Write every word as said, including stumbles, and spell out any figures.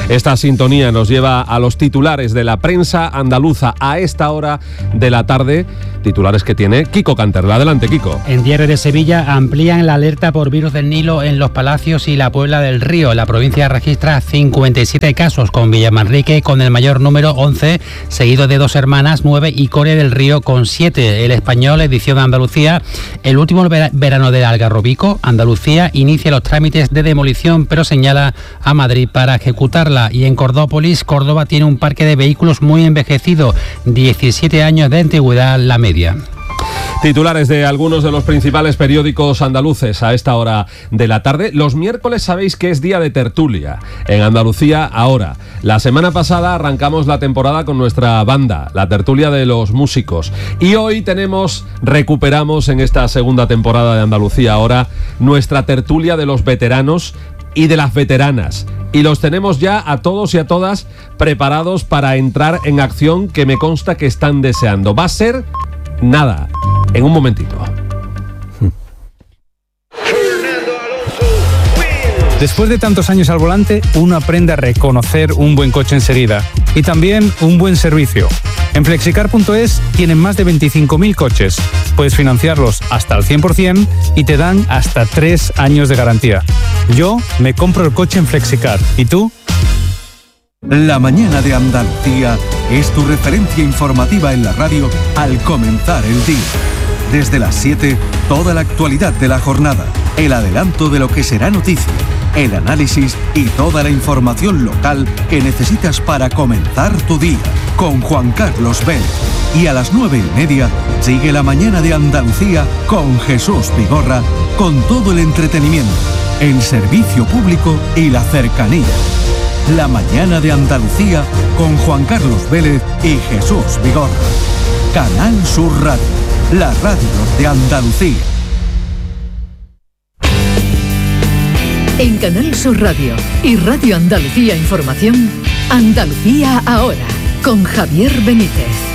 Esta sintonía nos lleva a los titulares de la prensa andaluza a esta hora de la tarde. Titulares que tiene Kiko Canterla. Adelante, Kiko. En Diario de Sevilla amplían la alerta por virus del Nilo en Los Palacios y la Puebla del Río. La provincia registra cincuenta y siete casos, con Villamanrique con el mayor número, once, seguido de Dos Hermanas, nueve, y Coria del Río con siete. El Español, edición de Andalucía, el último verano de Algarrobico. Andalucía inicia los trámites de demolición, pero señala a Madrid para ejecutarla. Y en Cordópolis, Córdoba tiene un parque de vehículos muy envejecido, diecisiete años de antigüedad la media. Titulares de algunos de los principales periódicos andaluces a esta hora de la tarde. Los miércoles sabéis que es día de tertulia en Andalucía Ahora. La semana pasada arrancamos la temporada con nuestra banda, la tertulia de los músicos. Y hoy tenemos, recuperamos en esta segunda temporada de Andalucía Ahora, nuestra tertulia de los veteranos y de las veteranas. Y los tenemos ya a todos y a todas preparados para entrar en acción, que me consta que están deseando. Va a ser nada, en un momentito. Después de tantos años al volante, uno aprende a reconocer un buen coche enseguida y también un buen servicio. En flexicar punto es tienen más de veinticinco mil coches. Puedes financiarlos hasta el cien por ciento y te dan hasta tres años de garantía. Yo me compro el coche en Flexicar. ¿Y tú? La mañana de Andalucía es tu referencia informativa en la radio al comenzar el día. Desde las siete, toda la actualidad de la jornada, el adelanto de lo que será noticia, el análisis y toda la información local que necesitas para comenzar tu día, con Juan Carlos Vélez. Y a las nueve y media sigue la mañana de Andalucía con Jesús Vigorra, con todo el entretenimiento, el servicio público y la cercanía. La mañana de Andalucía con Juan Carlos Vélez y Jesús Vigorra. Canal Sur Radio, la radio de Andalucía. En Canal Sur Radio y Radio Andalucía Información, Andalucía Ahora, con Javier Benítez.